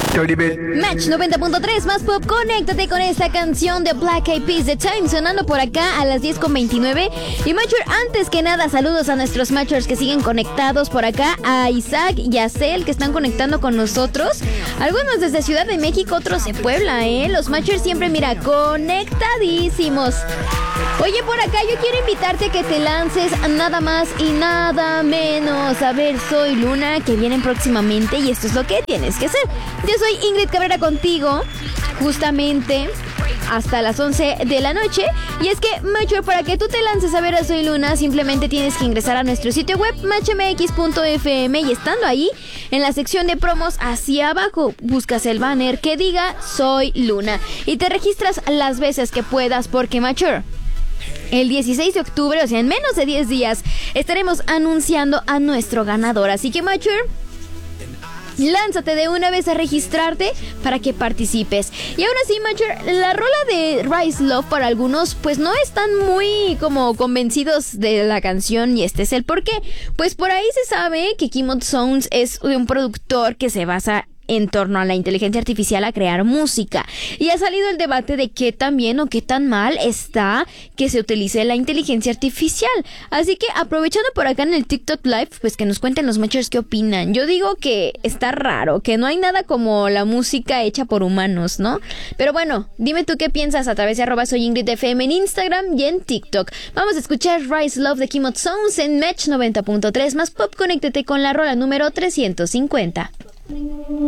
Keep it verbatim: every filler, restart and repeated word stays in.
Match noventa punto tres más pop, conéctate con esta canción de Black Eyed Peas, The Time, sonando por acá a las diez con veintinueve. Y Matcher, antes que nada, saludos a nuestros Matchers que siguen conectados por acá, a Isaac y a Cel que están conectando con nosotros. Algunos desde Ciudad de México, otros de Puebla, ¿eh? Los Matchers siempre, mira, conectadísimos. Oye, por acá yo quiero invitarte a que te lances nada más y nada menos a ver Soy Luna, que vienen próximamente, y esto es lo que tienes que hacer. Yo soy Ingrid Cabrera contigo, justamente hasta las once de la noche. Y es que, Macho, para que tú te lances a ver a Soy Luna, simplemente tienes que ingresar a nuestro sitio web, match m x punto f m, y estando ahí, en la sección de promos, hacia abajo, buscas el banner que diga Soy Luna y te registras las veces que puedas, porque, Macho, el dieciséis de octubre, o sea, en menos de diez días, estaremos anunciando a nuestro ganador. Así que, Macho, lánzate de una vez a registrarte para que participes. Y ahora sí, Macher, la rola de Rise Love para algunos pues no están muy como convencidos de la canción, y este es el porqué. Pues por ahí se sabe que Kimot Sounds es un productor que se basa en torno a la inteligencia artificial a crear música, y ha salido el debate de qué tan bien o qué tan mal está que se utilice la inteligencia artificial. Así que, aprovechando por acá en el TikTok Live, pues que nos cuenten los Matchers qué opinan. Yo digo que está raro, que no hay nada como la música hecha por humanos, ¿no? Pero bueno, dime tú qué piensas a través de arroba soy Ingrid F M en Instagram y en TikTok. Vamos a escuchar Rise Love de Kimot Sounds en Match noventa punto tres más pop. Conéctate con la rola número trescientos cincuenta.